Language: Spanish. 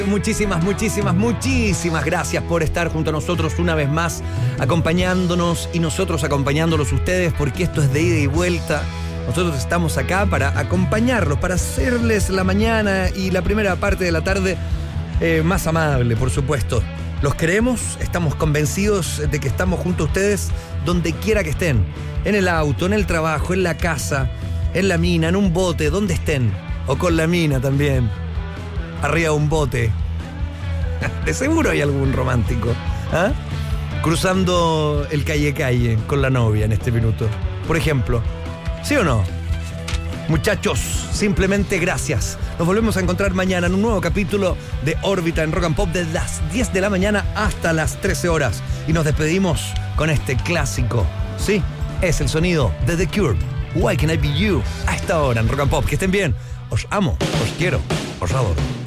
Muchísimas gracias por estar junto a nosotros una vez más, acompañándonos y nosotros acompañándolos ustedes, porque esto es de ida y vuelta. Nosotros estamos acá para acompañarlos, para hacerles la mañana y la primera parte de la tarde más amable, por supuesto. Los queremos, estamos convencidos de que estamos junto a ustedes donde quiera que estén. En el auto, en el trabajo, en la casa, en la mina, en un bote, donde estén. O con la mina también. Arriba de un bote. De seguro hay algún romántico. ¿Ah? Cruzando el calle con la novia en este minuto. Por ejemplo. ¿Sí o no? Muchachos, simplemente gracias. Nos volvemos a encontrar mañana en un nuevo capítulo de Órbita en Rock and Pop desde las 10 de la mañana hasta las 13 horas. Y nos despedimos con este clásico. Sí, es el sonido de The Cure. Why Can I Be You? A esta hora en Rock and Pop. Que estén bien. Os amo, os quiero, os adoro.